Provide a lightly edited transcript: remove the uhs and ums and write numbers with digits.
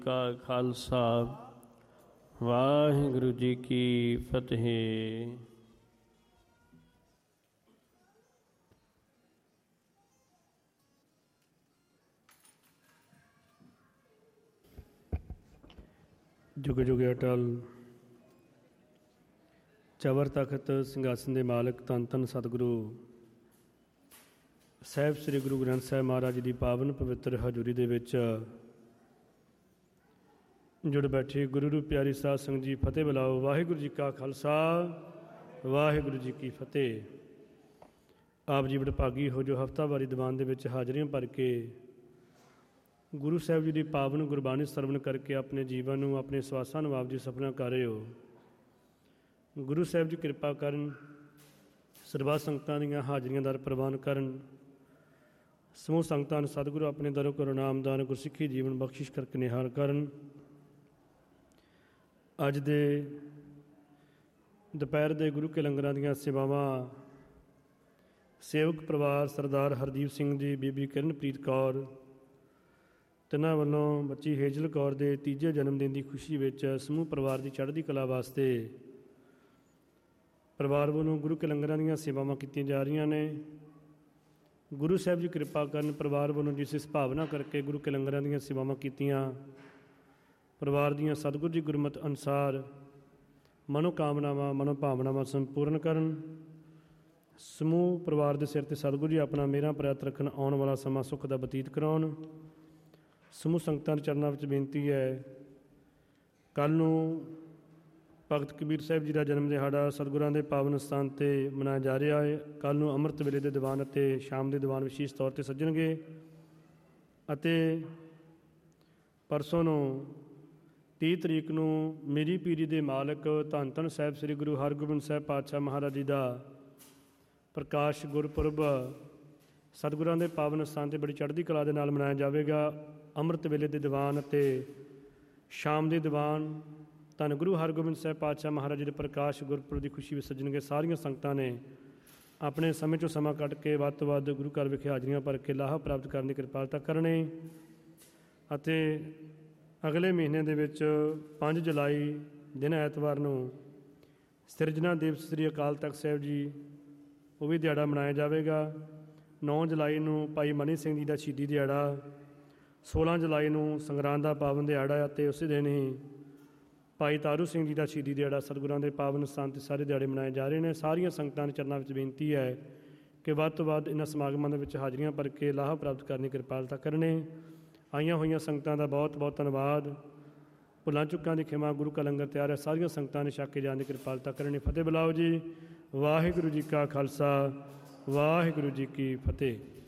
ਕਾ ਖਾਲਸਾ ਵਾਹਿਗੁਰੂ ਜੀ ਕੀ ਫਤਿਹ। ਜੁਗ ਜੁਗ ਅਟਲ ਚਵਰ ਤਖਤ ਸਿੰਘਾਸਨ ਦੇ ਮਾਲਕ ਧੰਨ ਧੰਨ ਸਤਿਗੁਰੂ ਸਾਹਿਬ ਸ੍ਰੀ ਗੁਰੂ ਗ੍ਰੰਥ ਸਾਹਿਬ ਮਹਾਰਾਜ ਦੀ ਪਾਵਨ ਪਵਿੱਤਰ ਹਜ਼ੂਰੀ ਦੇ ਵਿੱਚ ਜੁੜ ਬੈਠੇ ਗੁਰੂ ਨੂੰ ਪਿਆਰੀ ਸਾਧ ਸੰਗਤ ਜੀ, ਫਤਿਹ ਬੁਲਾਓ। ਵਾਹਿਗੁਰੂ ਜੀ ਕਾ ਖਾਲਸਾ ਵਾਹਿਗੁਰੂ ਜੀ ਕੀ ਫਤਿਹ। ਆਪ ਜੀ ਵਡਭਾਗੀ ਹੋ ਜੋ ਹਫ਼ਤਾਵਾਰੀ ਦੀਵਾਨ ਦੇ ਵਿੱਚ ਹਾਜ਼ਰੀਆਂ ਭਰ ਕੇ ਗੁਰੂ ਸਾਹਿਬ ਜੀ ਦੀ ਪਾਵਨ ਗੁਰਬਾਣੀ ਸਰਵਣ ਕਰਕੇ ਆਪਣੇ ਜੀਵਨ ਨੂੰ, ਆਪਣੇ ਸਵਾਸਾਂ ਨੂੰ ਆਪ ਜੀ ਸਫਲਾ ਕਰ ਰਹੇ ਹੋ। ਗੁਰੂ ਸਾਹਿਬ ਜੀ ਕਿਰਪਾ ਕਰਨ, ਸਰਬੱਤ ਸੰਗਤਾਂ ਦੀਆਂ ਹਾਜ਼ਰੀਆਂ ਦਰ ਪ੍ਰਵਾਨ ਕਰਨ। ਸਮੂਹ ਸੰਗਤਾਂ ਨੂੰ ਸਤਿਗੁਰੂ ਆਪਣੇ ਦਰੋਂ ਕਰੋ ਨਾਮਦਾਨ, ਗੁਰਸਿੱਖੀ ਜੀਵਨ ਬਖਸ਼ਿਸ਼ ਕਰਕੇ ਨਿਹਾਲ ਕਰਨ। ਅੱਜ ਦੇ ਦੁਪਹਿਰ ਦੇ ਗੁਰੂ ਕੇ ਲੰਗਰਾਂ ਦੀਆਂ ਸੇਵਾਵਾਂ ਸੇਵਕ ਪਰਿਵਾਰ ਸਰਦਾਰ ਹਰਦੀਪ ਸਿੰਘ ਜੀ, ਬੀਬੀ ਕਿਰਨਪ੍ਰੀਤ ਕੌਰ, ਤਿੰਨਾਂ ਵੱਲੋਂ ਬੱਚੀ ਹੇਜਲ ਕੌਰ ਦੇ ਤੀਜੇ ਜਨਮ ਦਿਨ ਦੀ ਖੁਸ਼ੀ ਵਿੱਚ ਸਮੂਹ ਪਰਿਵਾਰ ਦੀ ਚੜ੍ਹਦੀ ਕਲਾ ਵਾਸਤੇ ਪਰਿਵਾਰ ਵੱਲੋਂ ਗੁਰੂ ਕੇ ਲੰਗਰਾਂ ਦੀਆਂ ਸੇਵਾਵਾਂ ਕੀਤੀਆਂ ਜਾ ਰਹੀਆਂ ਨੇ। ਗੁਰੂ ਸਾਹਿਬ ਜੀ ਕਿਰਪਾ ਕਰਨ, ਪਰਿਵਾਰ ਵੱਲੋਂ ਜਿਸ ਭਾਵਨਾ ਕਰਕੇ ਗੁਰੂ ਕੇ ਲੰਗਰਾਂ ਦੀਆਂ ਸੇਵਾਵਾਂ ਕੀਤੀਆਂ, ਪਰਿਵਾਰ ਦੀਆਂ ਸਤਿਗੁਰੂ ਜੀ ਗੁਰਮਤਿ ਅਨੁਸਾਰ ਮਨੋਕਾਮਨਾਵਾਂ ਮਨੋਭਾਵਨਾਵਾਂ ਸੰਪੂਰਨ ਕਰਨ। ਸਮੂਹ ਪਰਿਵਾਰ ਦੇ ਸਿਰ 'ਤੇ ਸਤਿਗੁਰੂ ਜੀ ਆਪਣਾ ਮਿਹਰਾਂ ਪ੍ਰਾਪਤ ਰੱਖਣ, ਆਉਣ ਵਾਲਾ ਸਮਾਂ ਸੁੱਖ ਦਾ ਬਤੀਤ ਕਰਾਉਣ। ਸਮੂਹ ਸੰਗਤਾਂ ਦੇ ਚਰਨਾਂ ਵਿੱਚ ਬੇਨਤੀ ਹੈ, ਕੱਲ੍ਹ ਨੂੰ ਭਗਤ ਕਬੀਰ ਸਾਹਿਬ ਜੀ ਦਾ ਜਨਮ ਦਿਹਾੜਾ ਸਤਿਗੁਰਾਂ ਦੇ ਪਾਵਨ ਸਥਾਨ 'ਤੇ ਮਨਾਇਆ ਜਾ ਰਿਹਾ ਹੈ। ਕੱਲ੍ਹ ਨੂੰ ਅੰਮ੍ਰਿਤ ਵੇਲੇ ਦੇ ਦੀਵਾਨ ਅਤੇ ਸ਼ਾਮ ਦੇ ਦੀਵਾਨ ਵਿਸ਼ੇਸ਼ ਤੌਰ 'ਤੇ ਸੱਜਣਗੇ ਅਤੇ ਪਰਸੋਂ ਨੂੰ 30 ਤਰੀਕ ਨੂੰ ਮੇਰੀ ਪੀਰੀ ਦੇ ਮਾਲਕ ਧੰਨ ਧੰਨ ਸਾਹਿਬ ਸ੍ਰੀ ਗੁਰੂ ਹਰਗੋਬਿੰਦ ਸਾਹਿਬ ਪਾਤਸ਼ਾਹ ਮਹਾਰਾਜ ਜੀ ਦਾ ਪ੍ਰਕਾਸ਼ ਗੁਰਪੁਰਬ ਸਤਿਗੁਰਾਂ ਦੇ ਪਾਵਨ ਸਥਾਨ 'ਤੇ ਬੜੀ ਚੜ੍ਹਦੀ ਕਲਾ ਦੇ ਨਾਲ ਮਨਾਇਆ ਜਾਵੇਗਾ। ਅੰਮ੍ਰਿਤ ਵੇਲੇ ਦੇ ਦੀਵਾਨ ਅਤੇ ਸ਼ਾਮ ਦੇ ਦੀਵਾਨ ਧੰਨ ਗੁਰੂ ਹਰਗੋਬਿੰਦ ਸਾਹਿਬ ਪਾਤਸ਼ਾਹ ਮਹਾਰਾਜ ਜੀ ਦੇ ਪ੍ਰਕਾਸ਼ ਗੁਰਪੁਰਬ ਦੀ ਖੁਸ਼ੀ ਵਿੱਚ ਸੱਜਣਗੇ। ਸਾਰੀਆਂ ਸੰਗਤਾਂ ਨੇ ਆਪਣੇ ਸਮੇਂ 'ਚੋਂ ਸਮਾਂ ਕੱਢ ਕੇ ਵੱਧ ਤੋਂ ਵੱਧ ਗੁਰੂ ਘਰ ਵਿਖੇ ਹਾਜ਼ਰੀਆਂ ਭਰ ਕੇ ਲਾਹਾ ਪ੍ਰਾਪਤ ਕਰਨ ਦੀ ਕਿਰਪਾਲਤਾ ਕਰਨੀ। ਅਤੇ ਅਗਲੇ ਮਹੀਨੇ ਦੇ ਵਿੱਚ 5 ਜੁਲਾਈ ਦਿਨ ਐਤਵਾਰ ਨੂੰ ਸਿਰਜਣਾ ਦਿਵਸ ਸ੍ਰੀ ਅਕਾਲ ਤਖਤ ਸਾਹਿਬ ਜੀ, ਉਹ ਵੀ ਦਿਹਾੜਾ ਮਨਾਇਆ ਜਾਵੇਗਾ। 9 ਜੁਲਾਈ ਨੂੰ ਭਾਈ ਮਨੀ ਸਿੰਘ ਜੀ ਦਾ ਸ਼ਹੀਦੀ ਦਿਹਾੜਾ, 16 ਜੁਲਾਈ ਨੂੰ ਸੰਗਰਾਂਦ ਦਾ ਪਾਵਨ ਦਿਹਾੜਾ ਅਤੇ ਉਸੇ ਦਿਨ ਹੀ ਭਾਈ ਤਾਰੂ ਸਿੰਘ ਜੀ ਦਾ ਸ਼ਹੀਦੀ ਦਿਹਾੜਾ ਸਤਿਗੁਰਾਂ ਦੇ ਪਾਵਨ ਸਥਾਨ 'ਤੇ ਸਾਰੇ ਦਿਹਾੜੇ ਮਨਾਏ ਜਾ ਰਹੇ ਨੇ। ਸਾਰੀਆਂ ਸੰਗਤਾਂ ਦੇ ਚਰਨਾਂ ਵਿੱਚ ਬੇਨਤੀ ਹੈ ਕਿ ਵੱਧ ਤੋਂ ਵੱਧ ਇਹਨਾਂ ਸਮਾਗਮਾਂ ਦੇ ਵਿੱਚ ਹਾਜ਼ਰੀਆਂ ਭਰ ਕੇ ਲਾਹਾ ਪ੍ਰਾਪਤ ਕਰਨ ਦੀ ਕਿਰਪਾਲਤਾ ਕਰਨੀ। ਆਈਆਂ ਹੋਈਆਂ ਸੰਗਤਾਂ ਦਾ ਬਹੁਤ ਬਹੁਤ ਧੰਨਵਾਦ। ਭੁੱਲਾਂ ਚੁੱਕਾਂ ਦੀ ਖਿਮਾ, ਗੁਰੂ ਕਾ ਲੰਗਰ ਤਿਆਰ ਹੈ। ਸਾਰੀਆਂ ਸੰਗਤਾਂ ਨੇ ਛਕ ਕੇ ਜਾਣ ਦੀ ਕਿਰਪਾਲਤਾ ਕਰਨੀ। ਫਤਿਹ ਬੁਲਾਓ ਜੀ। ਵਾਹਿਗੁਰੂ ਜੀ ਕਾ ਖਾਲਸਾ ਵਾਹਿਗੁਰੂ ਜੀ ਕੀ ਫਤਿਹ।